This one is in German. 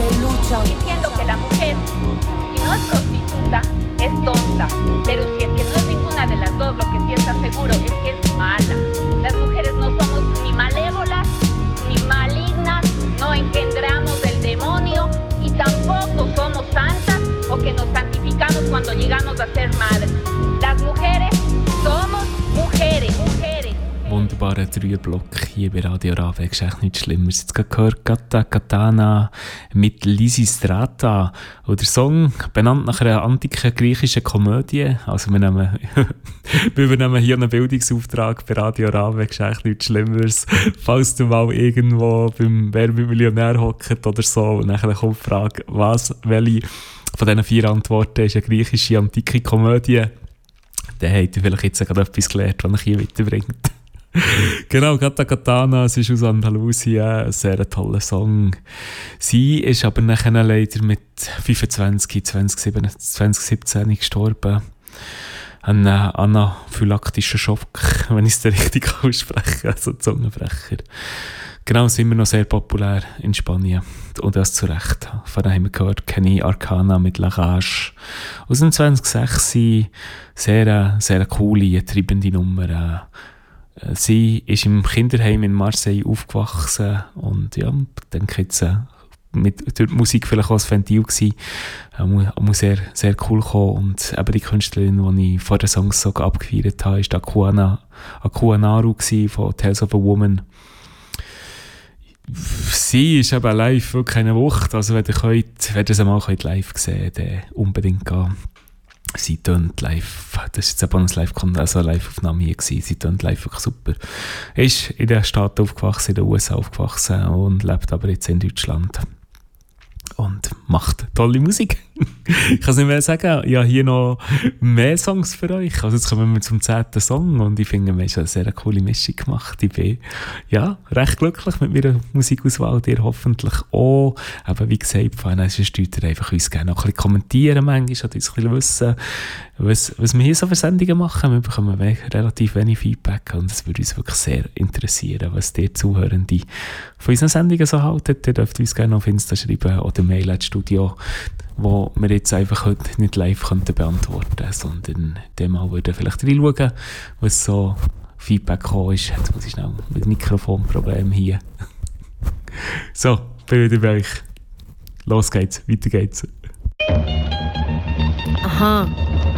Diciendo que la mujer, si no es prostituta, es tonta. Pero si es que no es ninguna de las dos, lo que sí está seguro es que es mala. Las mujeres no somos ni malévolas, ni malignas, no engendramos del demonio y tampoco somos santas o que nos santificamos cuando llegamos a ser madres. Las mujeres somos mujeres. Wunderbarer Dreierblock hier bei Radio Rave, echt nichts Schlimmeres. Jetzt gerade gehört Gata Katana mit Lysistrata. Und der Song, benannt nach einer antiken griechischen Komödie. Also wir übernehmen hier einen Bildungsauftrag bei Radio Rave, echt nichts Schlimmeres. Falls du mal irgendwo beim Wer wird Millionär hockt oder so, und dann kommt die Frage, welche von diesen 4 Antworten ist eine griechische antike Komödie, dann habt ihr vielleicht jetzt gerade etwas gelernt, was euch hier weiterbringt. Genau, Gata Katana, es ist aus Andalusien, ein sehr toller Song. Sie ist aber nachher leider mit 2017 gestorben. Ein anaphylaktischer Schock, wenn ich es richtig ausspreche, also Zungenbrecher. Genau, sind wir noch sehr populär in Spanien. Und das zu Recht. Vorhin haben wir gehört, Kenny Arcana mit La Rage. Aus dem 2006 sehr coole, treibende Nummer. Sie ist im Kinderheim in Marseille aufgewachsen und ja, denke jetzt durch die Musik vielleicht auch ein Ventil gewesen. Muss sehr, sehr cool kommen. Und eben die Künstlerin, die ich vor den Songs so abgefeiert habe, war Akuanaru von Tales of a Woman. Sie ist eben live wirklich eine Wucht. Also wenn ihr es einmal live sehen könnt, dann unbedingt gehen. Sie tönt live, das ist jetzt eben eine Live-Aufnahme hier gewesen. Sie tönt live wirklich super. Ist in den Staaten aufgewachsen, in den USA aufgewachsen und lebt aber jetzt in Deutschland. Und macht tolle Musik. Ich kann es nicht mehr sagen, ich habe hier noch mehr Songs für euch. Also jetzt kommen wir zum 10. Song und ich finde, wir haben eine sehr coole Mischung gemacht. Ich bin recht glücklich mit meiner Musikauswahl, dir hoffentlich auch. Aber wie gesagt, vorhin sonst ihr einfach uns gerne noch ein bisschen kommentieren manchmal oder uns ein bisschen wissen, was wir hier so für Sendungen machen. Wir bekommen relativ wenig Feedback und es würde uns wirklich sehr interessieren, was ihr Zuhörende von unseren Sendungen so halten. Ihr dürft uns gerne auf Insta schreiben oder Mail ins Studio, wo wir jetzt einfach heute nicht live beantworten könnten, sondern dem mal würden vielleicht reinschauen, was so Feedback gekommen ist. Jetzt muss ich schnell mit Mikrofonproblem hier. So, bin wieder bei euch. Los geht's, weiter geht's. Aha.